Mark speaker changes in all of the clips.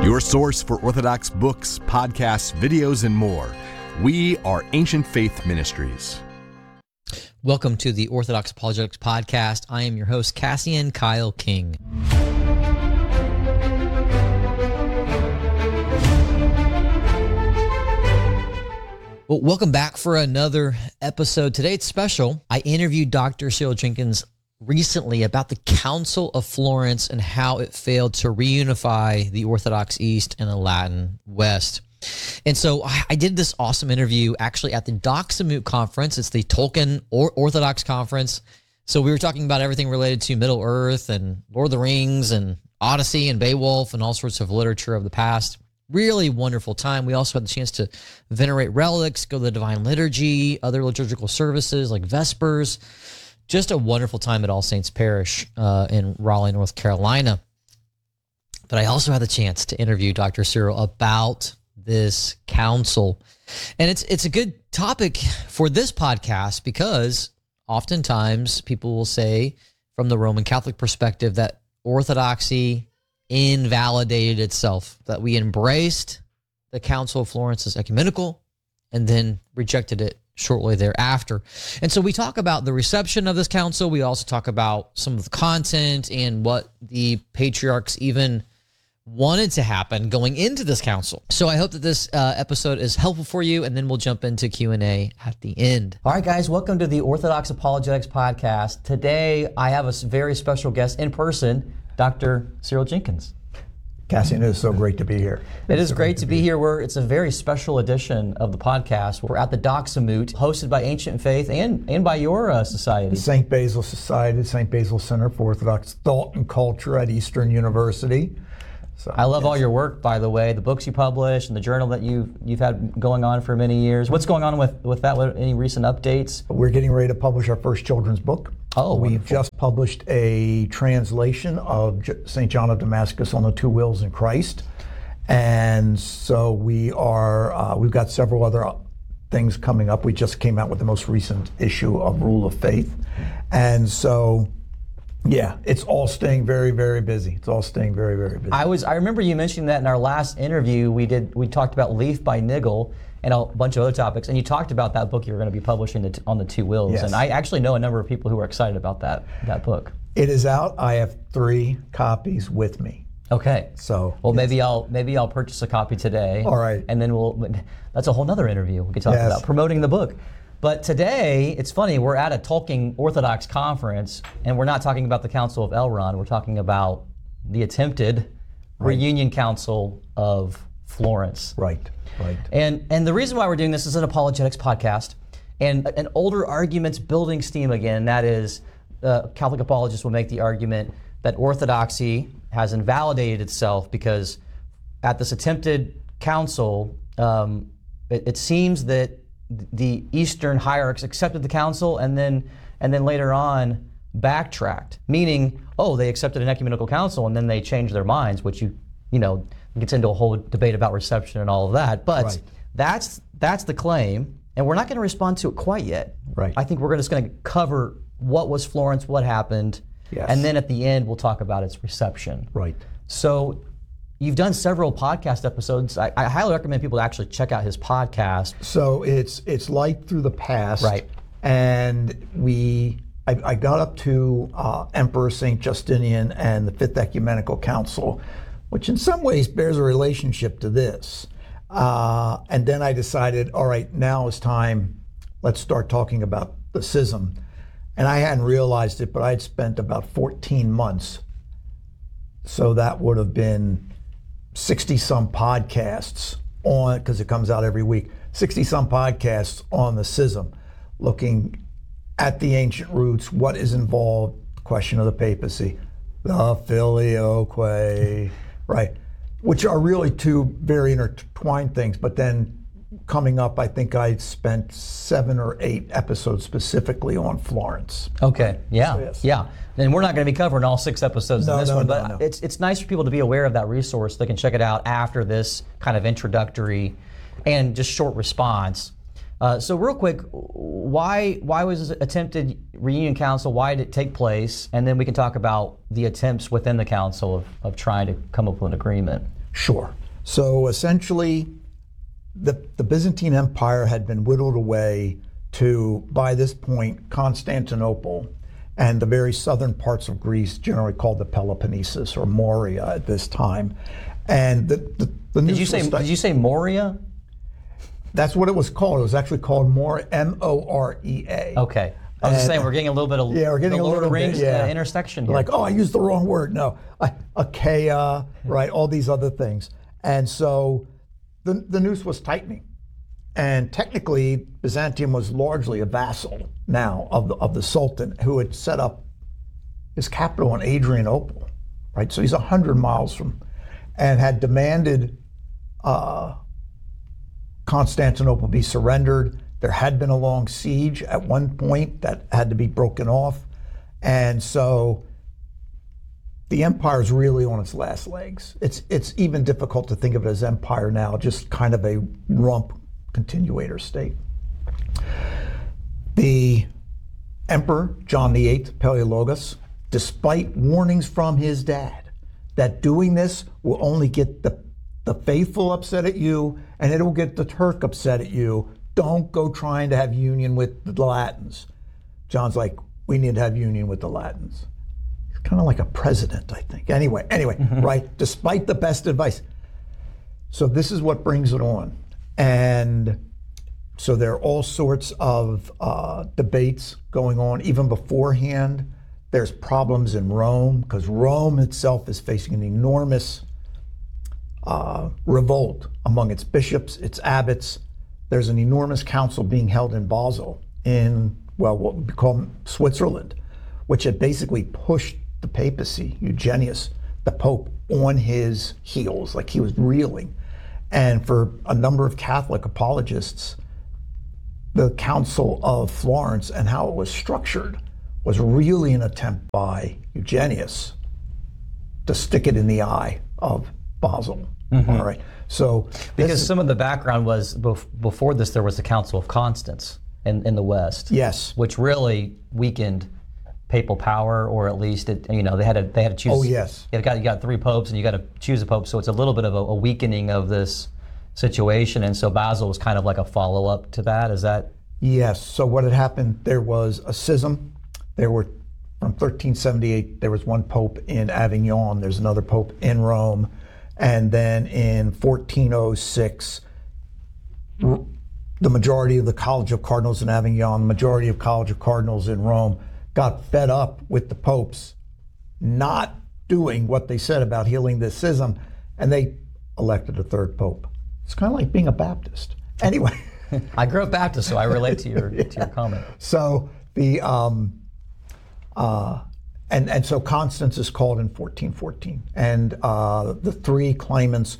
Speaker 1: Your source for Orthodox books, podcasts, videos, and more. We are Ancient Faith Ministries.
Speaker 2: Welcome to the Orthodox Apologetics Podcast. I am your host, Cassian Kyle King. Well, welcome back for another episode. Today it's special. I interviewed Dr. Cyril Jenkins recently about the Council of Florence and how it failed to reunify the Orthodox East and the Latin West. And so I did this awesome interview actually at the Doxamut conference. It's the Tolkien Orthodox conference. So we were talking about everything related to Middle Earth and Lord of the Rings and Odyssey and Beowulf and all sorts of literature of the past. Really wonderful time. We also had the chance to venerate relics, go to the Divine Liturgy, other liturgical services like Vespers. Just a wonderful time at All Saints Parish in Raleigh, North Carolina. But I also had the chance to interview Dr. Cyril about this council. And it's a good topic for this podcast because oftentimes people will say from the Roman Catholic perspective that Orthodoxy invalidated itself, that we embraced the Council of Florence as ecumenical and then rejected it shortly thereafter. And so we talk about the reception of this council. We also talk about some of the content and what the patriarchs even wanted to happen going into this council. So I hope that this episode is helpful for you, and then we'll jump into Q&A at the end. All right, guys, welcome to the Orthodox Apologetics Podcast. Today, I have a very special guest in person, Dr. Cyril Jenkins.
Speaker 3: Cassian, it is so great to be here.
Speaker 2: It is great to be here. It's a very special edition of the podcast. We're at the Doxamut, hosted by Ancient Faith and by your society.
Speaker 3: The St. Basil Society, St. Basil Center for Orthodox Thought and Culture at Eastern University. So,
Speaker 2: I love all your work, by the way, the books you publish and the journal that you've had going on for many years. What's going on with that? Any recent updates?
Speaker 3: We're getting ready to publish our first children's book.
Speaker 2: Oh,
Speaker 3: we've
Speaker 2: wonderful.
Speaker 3: just published a translation of St. John of Damascus on the Two Wills in Christ. And so we've got several other things coming up. We just came out with the most recent issue of Rule of Faith. And so, yeah, it's all staying very, very busy. It's all staying very, very busy.
Speaker 2: I remember you mentioning that in our last interview. We talked about Leaf by Nigel and a bunch of other topics, and you talked about that book you were going to be publishing on the Two Wills.
Speaker 3: Yes.
Speaker 2: And I actually know a number of people who are excited about that book.
Speaker 3: It is out. I have 3 copies with me.
Speaker 2: Okay.
Speaker 3: So
Speaker 2: well, maybe I'll purchase a copy today.
Speaker 3: All right.
Speaker 2: And then that's a whole nother interview we could talk about promoting the book. But today, it's funny, we're at a Tolkien Orthodox conference, and we're not talking about the Council of Elrond. We're talking about the attempted reunion council of Florence.
Speaker 3: Right.
Speaker 2: And the reason why we're doing this is an apologetics podcast, and an older arguments building steam again, and that is Catholic apologists will make the argument that Orthodoxy has invalidated itself because at this attempted council, it seems that the Eastern hierarchs accepted the council and then later on backtracked, meaning, they accepted an ecumenical council and then they changed their minds, which gets into a whole debate about reception and all of that. But that's the claim, and we're not going to respond to it quite yet.
Speaker 3: Right.
Speaker 2: I think we're just going to cover what was Florence, what happened, and then at the end we'll talk about its reception.
Speaker 3: Right.
Speaker 2: So you've done several podcast episodes. I highly recommend people to actually check out his podcast.
Speaker 3: So it's Light Through the Past.
Speaker 2: Right.
Speaker 3: And I got up to Emperor St. Justinian and the Fifth Ecumenical Council, which in some ways bears a relationship to this. And then I decided, all right, now is time, let's start talking about the schism. And I hadn't realized it, but I had spent about 14 months. So that would have been 60-some podcasts on, because it comes out every week, 60-some podcasts on the schism, looking at the ancient roots, what is involved, the question of the papacy, the filioque, right, which are really 2 very intertwined things. But then coming up, I think I spent 7 or 8 episodes specifically on Florence.
Speaker 2: Okay, yeah,
Speaker 3: So, yes.
Speaker 2: yeah. And we're not going to be covering all 6 episodes in this one, but
Speaker 3: no.
Speaker 2: It's nice for people to be aware of that resource. They can check it out after this kind of introductory and just short response. So real quick, why was this attempted reunion council? Why did it take place? And then we can talk about the attempts within the council of trying to come up with an agreement.
Speaker 3: Sure. So essentially, the Byzantine Empire had been whittled away to, by this point, Constantinople and the very southern parts of Greece, generally called the Peloponnesus or Morea at this time. And the
Speaker 2: Did you say Morea?
Speaker 3: That's what it was called. It was actually called Morea, M-O-R-E-A.
Speaker 2: Okay. I was just saying, we're getting a little bit of
Speaker 3: we're getting
Speaker 2: the
Speaker 3: a
Speaker 2: Lord
Speaker 3: little
Speaker 2: of the Rings
Speaker 3: bit,
Speaker 2: intersection here.
Speaker 3: Like, oh, I used the wrong word. No, Achaia, right? All these other things. And so the noose was tightening. And technically, Byzantium was largely a vassal now of the Sultan, who had set up his capital in Adrianople, right? So he's 100 miles from, and had demanded Constantinople be surrendered. There had been a long siege at one point that had to be broken off. And so the empire's really on its last legs. It's even difficult to think of it as empire now, just kind of a rump continuator state. The Emperor John VIII Palaeologus, despite warnings from his dad that doing this will only get the faithful upset at you and it'll get the Turk upset at you, don't go trying to have union with the Latins. John's like, we need to have union with the Latins. He's kind of like a president, I think. Anyway, right, despite the best advice. So this is what brings it on. And so there are all sorts of debates going on even beforehand. There's problems in Rome because Rome itself is facing an enormous revolt among its bishops, its abbots. There's an enormous council being held in Basel in, well, what would be called Switzerland, which had basically pushed the papacy, Eugenius, the Pope, on his heels, like he was reeling. And for a number of Catholic apologists, the Council of Florence and how it was structured was really an attempt by Eugenius to stick it in the eye of Basel. Mm-hmm. All right. So
Speaker 2: because some of the background was before this, there was the Council of Constance in the West.
Speaker 3: Yes.
Speaker 2: Which really weakened papal power, or at least they had to choose.
Speaker 3: Oh yes.
Speaker 2: You got three popes, and you got to choose a pope. So it's a little bit of a weakening of this situation, and so Basel was kind of like a follow-up to that. Is that?
Speaker 3: Yes. So what had happened? There was a schism. There were from 1378. There was one pope in Avignon. There's another pope in Rome, and then in 1406, the majority of the College of Cardinals in Avignon, the majority of College of Cardinals in Rome, got fed up with the popes not doing what they said about healing this schism, and they elected a third pope. It's kind of like being a Baptist. Anyway.
Speaker 2: I grew up Baptist, so I relate to your to your comment.
Speaker 3: So the and so Constance is called in 1414, and the three claimants,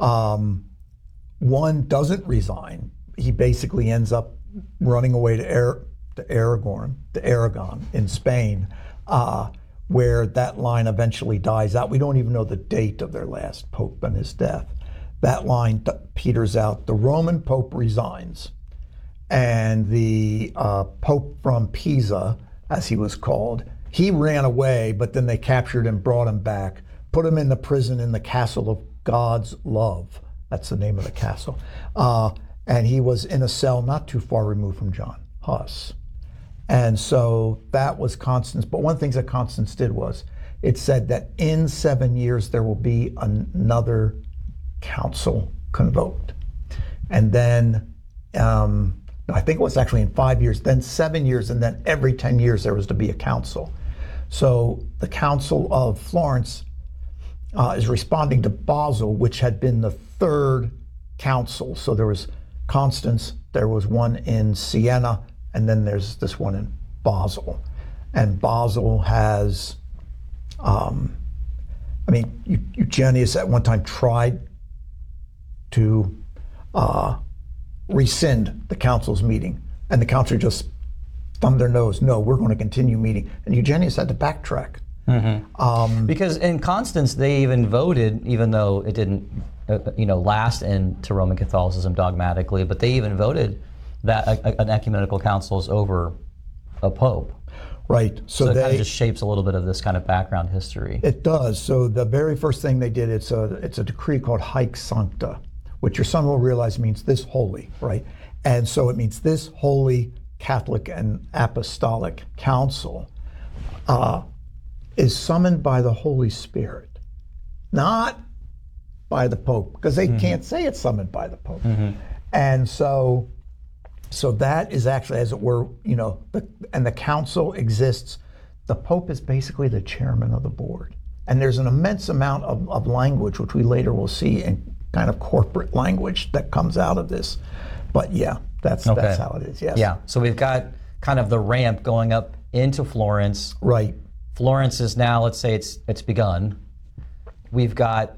Speaker 3: one doesn't resign. He basically ends up running away to Aragon in Spain, where that line eventually dies out. We don't even know the date of their last pope and his death. That line peters out. The Roman Pope resigns, and the Pope from Pisa, as he was called, he ran away, but then they captured him, brought him back, put him in the prison in the Castle of God's Love. That's the name of the castle. And he was in a cell not too far removed from John Huss. And so that was Constance. But one of the things that Constance did was, it said that in 7 years there will be another council convoked. And then, I think it was actually in 5 years, then 7 years, and then every 10 years there was to be a council. So the Council of Florence is responding to Basel, which had been the third council. So there was Constance, there was one in Siena, and then there's this one in Basel. And Basel has, Eugenius at one time tried to rescind the council's meeting, and the council just thumbed their nose. No, we're going to continue meeting, and Eugenius had to backtrack.
Speaker 2: Mm-hmm. Because in Constance, they even voted, even though it didn't, last into Roman Catholicism dogmatically, but they even voted that an ecumenical council is over a pope.
Speaker 3: Right.
Speaker 2: So it kind of just shapes a little bit of this kind of background history.
Speaker 3: It does. So the very first thing they did, it's a decree called Haec Sancta, which your son will realize means this holy, right? And so it means this holy Catholic and Apostolic Council is summoned by the Holy Spirit, not by the Pope, because they can't say it's summoned by the Pope. And so that is actually, as it were, and the council exists. The Pope is basically the chairman of the board. And there's an immense amount of language, which we later will see in kind of corporate language that comes out of this. But yeah, that's how it is, yes.
Speaker 2: Yeah, so we've got kind of the ramp going up into Florence.
Speaker 3: Right.
Speaker 2: Florence is now, let's say it's begun. We've got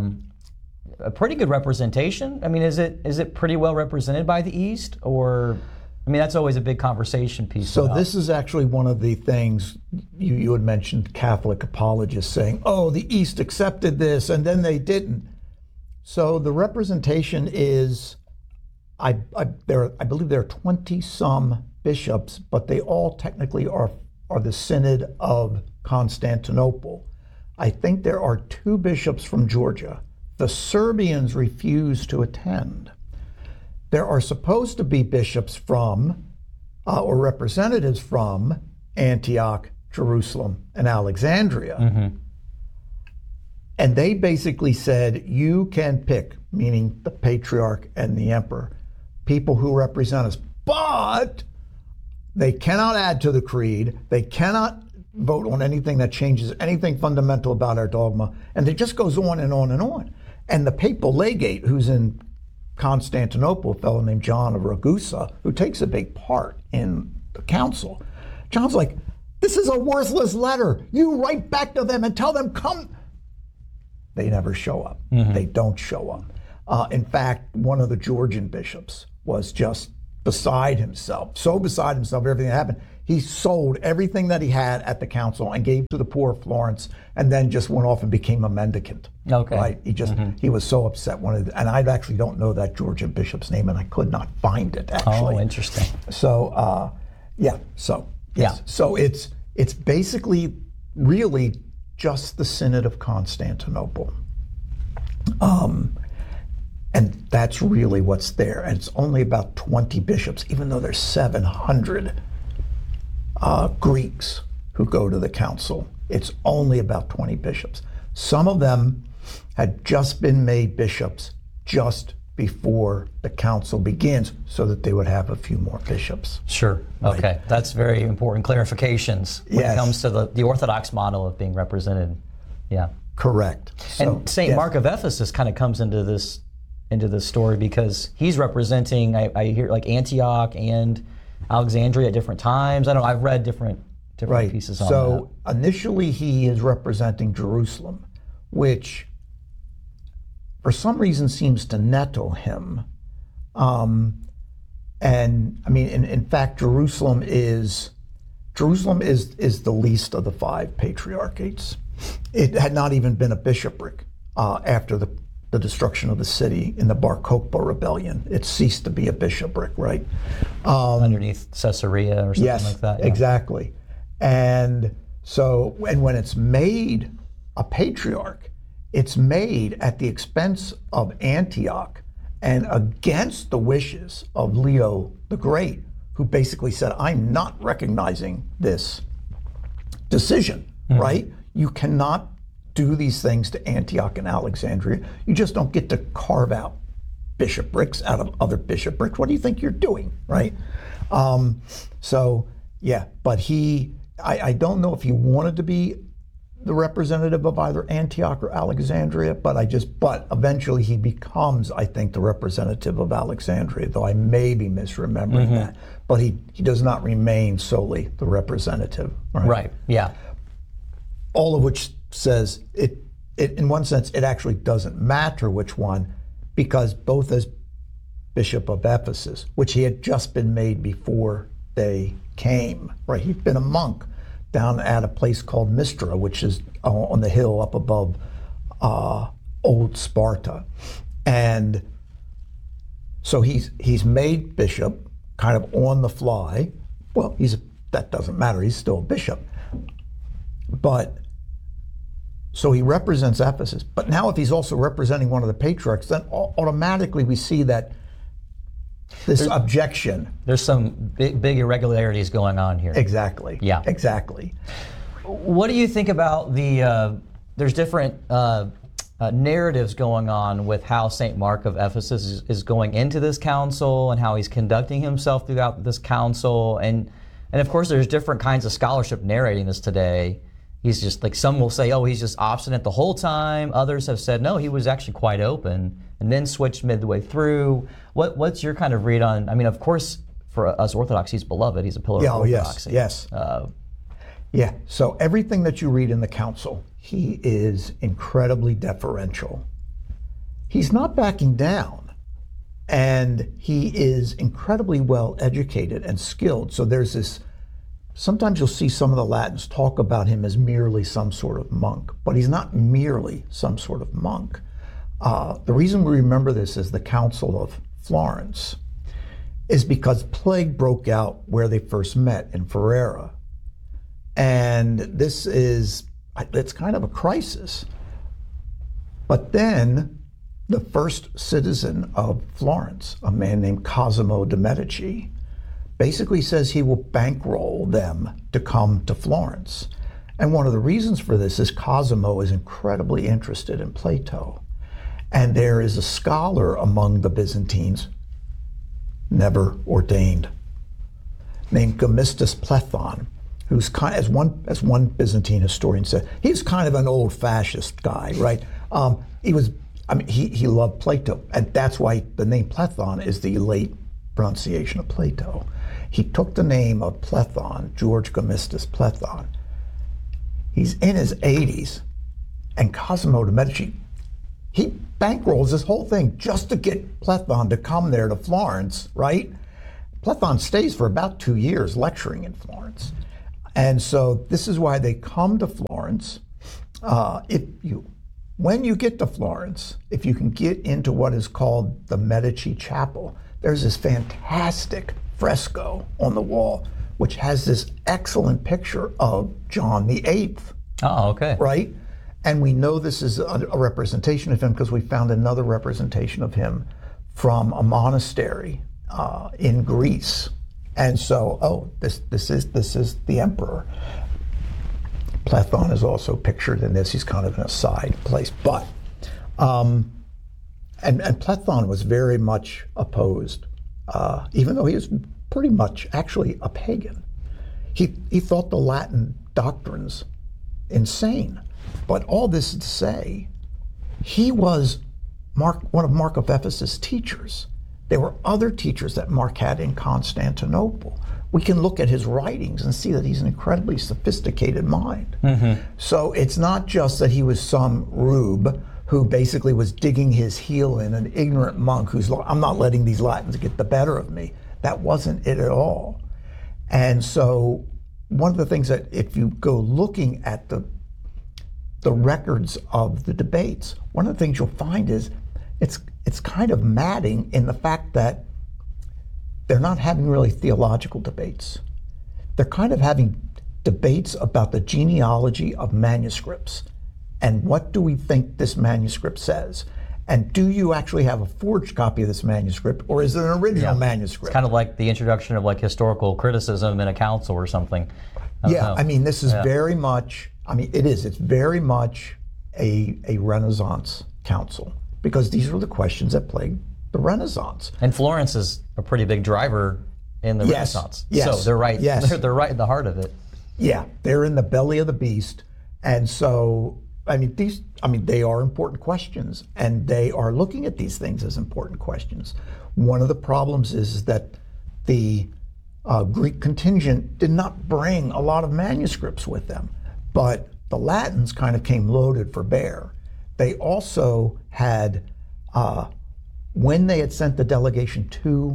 Speaker 2: a pretty good representation. I mean, is it pretty well represented by the East, or, I mean, that's always a big conversation piece.
Speaker 3: So this is actually one of the things you had mentioned, Catholic apologists saying, oh, the East accepted this and then they didn't. So the representation is, I believe there are 20-some bishops, but they all technically are the Synod of Constantinople. I think there are 2 bishops from Georgia. The Serbians refuse to attend. There are supposed to be bishops from, or representatives from, Antioch, Jerusalem, and Alexandria. And they basically said, you can pick, meaning the patriarch and the emperor, people who represent us. But they cannot add to the creed. They cannot vote on anything that changes anything fundamental about our dogma. And it just goes on and on and on. And the papal legate, who's in Constantinople, a fellow named John of Ragusa, who takes a big part in the council, John's like, this is a worthless letter. You write back to them and tell them, come. They never show up. They don't show up. In fact, one of the Georgian bishops was just beside himself, so beside himself, everything that happened. He sold everything that he had at the council and gave to the poor of Florence, and then just went off and became a mendicant.
Speaker 2: Okay.
Speaker 3: Right? He just he was so upset. And I actually don't know that Georgian bishop's name, and I could not find it actually.
Speaker 2: Oh, interesting.
Speaker 3: So So it's basically really just the Synod of Constantinople. And that's really what's there. And it's only about 20 bishops, even though there's 700 Greeks who go to the council. It's only about 20 bishops. Some of them had just been made bishops just before the council begins, so that they would have a few more bishops.
Speaker 2: Sure. Okay. Right. That's very important clarifications when it comes to the Orthodox model of being represented. Yeah.
Speaker 3: Correct.
Speaker 2: And St. Mark of Ephesus kind of comes into this story because he's representing, I hear, like Antioch and Alexandria at different times. I don't know, I've read different pieces on that.
Speaker 3: So initially he is representing Jerusalem, which for some reason seems to nettle him. And I mean, in fact, Jerusalem is the least of the 5 patriarchates. It had not even been a bishopric after the destruction of the city in the Bar Kokhba rebellion. It ceased to be a bishopric, right?
Speaker 2: Underneath Caesarea or something like that.
Speaker 3: Yes, exactly. And so, and when it's made a patriarch, it's made at the expense of Antioch and against the wishes of Leo the Great, who basically said, I'm not recognizing this decision, right? You cannot do these things to Antioch and Alexandria. You just don't get to carve out bishoprics out of other bishoprics. What do you think you're doing, right? But I don't know if he wanted to be the representative of either Antioch or Alexandria, but eventually he becomes, I think, the representative of Alexandria, though I may be misremembering that. But he does not remain solely the representative.
Speaker 2: Right, yeah.
Speaker 3: All of which says it in one sense, it actually doesn't matter which one, because both as Bishop of Ephesus, which he had just been made before they came, right? He'd been a monk down at a place called Mistra, which is on the hill up above old Sparta. And so he's made bishop kind of on the fly. Well, he's that doesn't matter. He's still a bishop. But so he represents Ephesus. But now if he's also representing one of the patriarchs, then automatically we see that there's objection.
Speaker 2: There's some big irregularities going on here.
Speaker 3: Exactly.
Speaker 2: Yeah.
Speaker 3: Exactly.
Speaker 2: What do you think about there's different narratives going on with how St. Mark of Ephesus is going into this council and how he's conducting himself throughout this council. And of course, there's different kinds of scholarship narrating this today. He's just like, some will say, oh, he's just obstinate the whole time. Others have said, no, he was actually quite open and then switched midway through. What's your kind of read on, I mean, of course, for us Orthodox, he's beloved. He's a pillar of Orthodoxy.
Speaker 3: Yes. Yeah, so everything that you read in the council, he is incredibly deferential. He's not backing down, and he is incredibly well educated and skilled. So there's this, sometimes you'll see some of the Latins talk about him as merely some sort of monk, but he's not merely some sort of monk. The reason we remember this as the Council of Florence is because plague broke out where they first met in Ferrara. And this is, it's kind of a crisis. But then the first citizen of Florence, a man named Cosimo de' Medici, basically says he will bankroll them to come to Florence. And one of the reasons for this is Cosimo is incredibly interested in Plato. And there is a scholar among the Byzantines, never ordained, named Gemistus Plethon, who's kind, as one Byzantine historian said, he's kind of an old fascist guy, right? He loved Plato, and that's why the name Plethon is the late pronunciation of Plato. He took the name of Plethon, George Gemistus Plethon. He's in his 80s, and Cosimo de' Medici, he bankrolls this whole thing just to get Plethon to come there to Florence, right? Plethon stays for about 2 years lecturing in Florence. And so this is why they come to Florence. When you get to Florence, if you can get into what is called the Medici Chapel, there's this fantastic fresco on the wall, which has this excellent picture of John VIII.
Speaker 2: Oh, okay.
Speaker 3: Right? And we know this is a representation of him because we found another representation of him from a monastery in Greece. And so, this is the emperor. Plethon is also pictured in this. He's kind of in a side place, but and Plethon was very much opposed, even though he was pretty much actually a pagan. He thought the Latin doctrines insane. But all this is to say, he was one of Mark of Ephesus' teachers. There were other teachers that Mark had in Constantinople. We can look at his writings and see that he's an incredibly sophisticated mind. Mm-hmm. So it's not just that he was some rube who basically was digging his heel in, an ignorant monk who's like, I'm not letting these Latins get the better of me. That wasn't it at all. And so one of the things that if you go looking at the records of the debates, one of the things you'll find is it's kind of madding in the fact that they're not having really theological debates. They're kind of having debates about the genealogy of manuscripts and what do we think this manuscript says? And do you actually have a forged copy of this manuscript, or is it an original manuscript?
Speaker 2: It's kind of like the introduction of like historical criticism in a council or something.
Speaker 3: I mean, this is very much, it's very much a Renaissance council, because these were the questions that plagued the Renaissance.
Speaker 2: And Florence is a pretty big driver in the Renaissance.
Speaker 3: Yes.
Speaker 2: So they're right.
Speaker 3: Yes.
Speaker 2: They're right in the heart of it.
Speaker 3: Yeah, they're in the belly of the beast. And so, they are important questions, and they are looking at these things as important questions. One of the problems is that the Greek contingent did not bring a lot of manuscripts with them, but the Latins kind of came loaded for bear. They also had, when they had sent the delegation to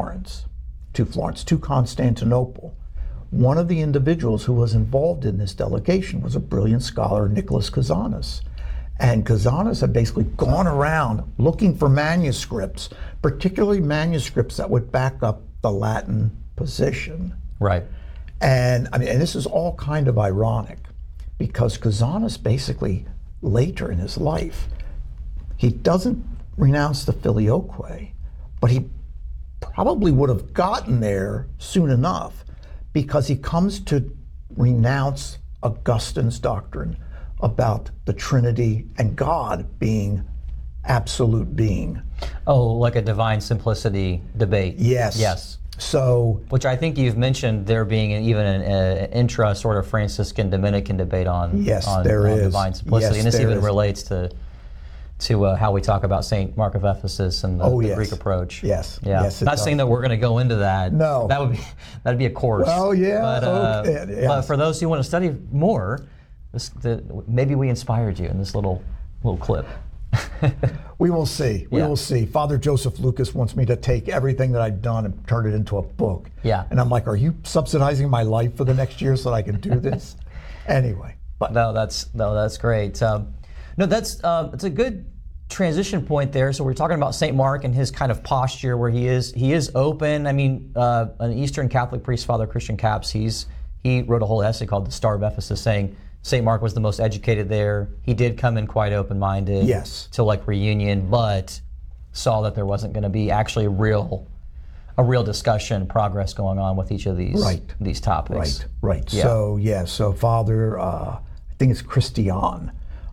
Speaker 3: Constantinople, one of the individuals who was involved in this delegation was a brilliant scholar, Nicholas Cusanus. And Cusanus had basically gone around looking for manuscripts, particularly manuscripts that would back up the Latin position.
Speaker 2: Right.
Speaker 3: And I mean, and this is all kind of ironic because Cusanus basically later in his life, he doesn't renounce the filioque, but he probably would have gotten there soon enough because he comes to renounce Augustine's doctrine about the Trinity and God being absolute being.
Speaker 2: Oh, like a divine simplicity debate.
Speaker 3: Yes.
Speaker 2: Yes.
Speaker 3: So,
Speaker 2: which I think you've mentioned there being even an intra sort of Franciscan Dominican debate on,
Speaker 3: yes,
Speaker 2: on
Speaker 3: there is.
Speaker 2: divine simplicity.
Speaker 3: Yes,
Speaker 2: and this
Speaker 3: there
Speaker 2: even
Speaker 3: is.
Speaker 2: relates to how we talk about St. Mark of Ephesus and the
Speaker 3: yes.
Speaker 2: Greek approach.
Speaker 3: Yes.
Speaker 2: Yeah.
Speaker 3: Yes, it
Speaker 2: Not
Speaker 3: does.
Speaker 2: saying that we're going to go into that.
Speaker 3: No.
Speaker 2: That'd be a course.
Speaker 3: Well, yeah.
Speaker 2: But,
Speaker 3: okay. Yes.
Speaker 2: but for those who want to study more, maybe we inspired you in this little clip.
Speaker 3: We will see. We will see. Father Joseph Lucas wants me to take everything that I've done and turn it into a book.
Speaker 2: Yeah.
Speaker 3: And I'm like, are you subsidizing my life for the next year so that I can do this? Anyway. But
Speaker 2: that's great. It's a good transition point there. So we're talking about St. Mark and his kind of posture where he is open. I mean, an Eastern Catholic priest, Father Christian Capps, he wrote a whole essay called The Star of Ephesus saying St. Mark was the most educated there. He did come in quite open-minded to like reunion, but saw that there wasn't going to be actually a real discussion, progress going on with each of these topics.
Speaker 3: Right.
Speaker 2: Yeah.
Speaker 3: So Father, I think it's Christian,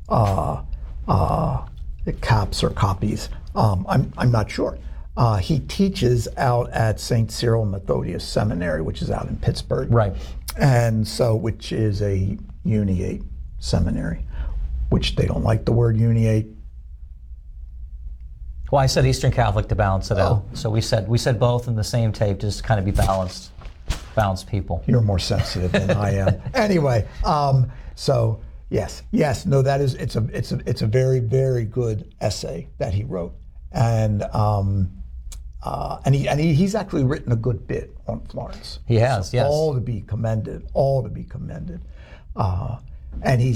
Speaker 3: Capps or copies. I'm not sure. He teaches out at St. Cyril and Methodius Seminary, which is out in Pittsburgh.
Speaker 2: Right.
Speaker 3: And so, which is a uniate seminary, which they don't like the word uniate.
Speaker 2: Well, I said Eastern Catholic to balance it out. So we said both in the same tape, just to kind of be balanced people.
Speaker 3: You're more sensitive than I am. Anyway, so yes, no, that is it's a very, very good essay that he wrote, and he's actually written a good bit on Florence.
Speaker 2: He has,
Speaker 3: so
Speaker 2: yes.
Speaker 3: All to be commended. And he's